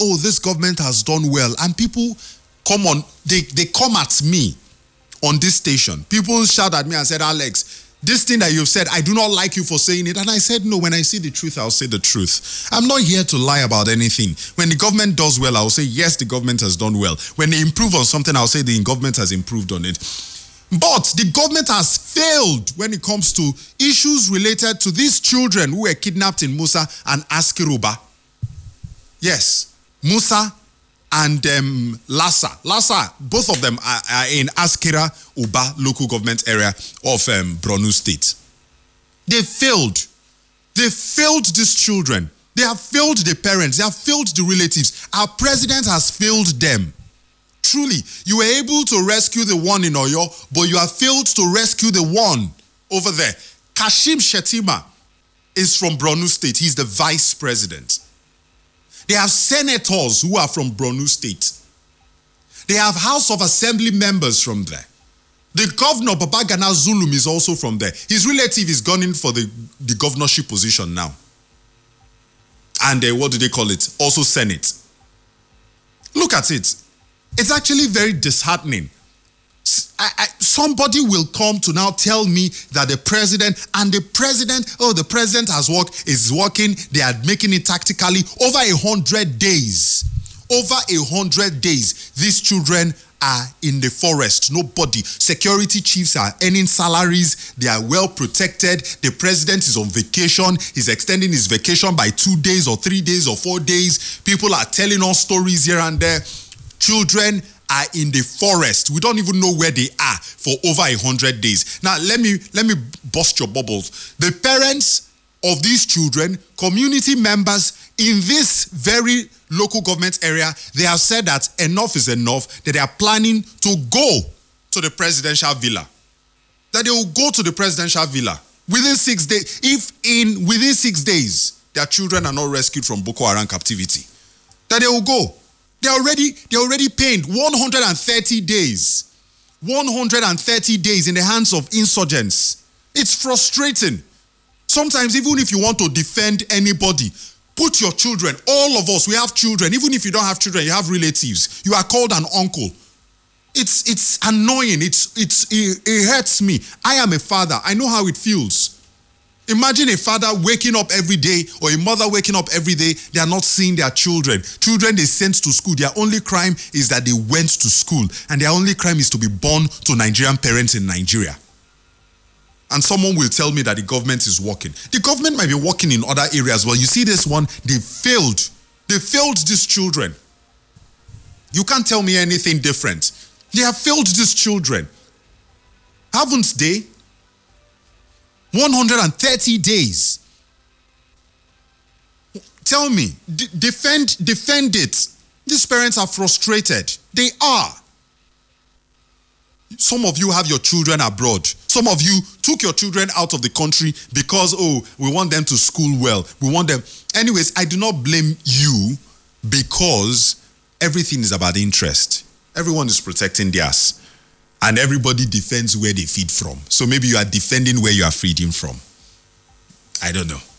oh, this government has done well. And people come on, they come at me on this station. People shout at me and said, Alex, this thing that you've said, I do not like you for saying it. And I said, no, when I see the truth, I'll say the truth. I'm not here to lie about anything. When the government does well, I'll say, yes, the government has done well. When they improve on something, I'll say the government has improved on it. But the government has failed when it comes to issues related to these children who were kidnapped in Musa and Askiruba. Yes, Musa and Lassa. Lassa, both of them are in Askira Uba local government area of Borno State. They failed. They failed these children. They have failed the parents. They have failed the relatives. Our president has failed them. Truly, you were able to rescue the one in Oyo, but you have failed to rescue the one over there. Kashim Shettima is from Borno State. He's the vice president. They have senators who are from Borno State. They have House of Assembly members from there. The governor, Babagana Zulum, is also from there. His relative is gone in for the governorship position now. And what do they call it? Also Senate. Look at it. It's actually very disheartening. Somebody will come to now tell me that the president is working, they are making it tactically. Over 100 days. Over 100 days, these children are in the forest. Nobody. Security chiefs are earning salaries. They are well protected. The president is on vacation. He's extending his vacation by 2 days or 3 days or 4 days. People are telling us stories here and there. Children are in the forest. We don't even know where they are for over 100 days. Now, let me bust your bubbles. The parents of these children, community members in this very local government area, they have said that enough is enough, that they are planning to go to the presidential villa. That they will go to the presidential villa within 6 days. If within 6 days, their children are not rescued from Boko Haram captivity, that they will go. They're already paid 130 days. 130 days in the hands of insurgents. It's frustrating. Sometimes, even if you want to defend anybody, put your children, all of us, we have children. Even if you don't have children, you have relatives. You are called an uncle. It's annoying. It hurts me. I am a father. I know how it feels. Imagine a father waking up every day or a mother waking up every day. They are not seeing their children. Children they sent to school. Their only crime is that they went to school. And their only crime is to be born to Nigerian parents in Nigeria. And someone will tell me that the government is working. The government might be working in other areas. Well, you see this one, they failed. They failed these children. You can't tell me anything different. They have failed these children. Haven't they? 130 days. Tell me, defend it. These parents are frustrated. They are. Some of you have your children abroad. Some of you took your children out of the country because, we want them to school well. We want them. Anyways, I do not blame you because everything is about interest. Everyone is protecting theirs. And everybody defends where they feed from. So maybe you are defending where you are feeding from. I don't know.